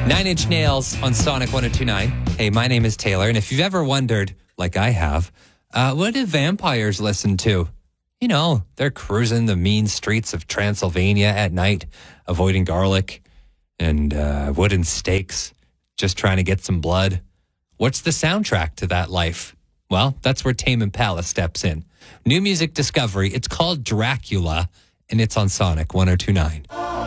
Nine Inch Nails on Sonic 102.9. Hey, my name is Taylor, and if you've ever wondered, like I have, what do vampires listen to? You know, they're cruising the mean streets of Transylvania at night, avoiding garlic and wooden stakes, just trying to get some blood. What's the soundtrack to that life? Well, that's where Tame Impala steps in. New music discovery. It's called Dracula, and it's on Sonic 102.9.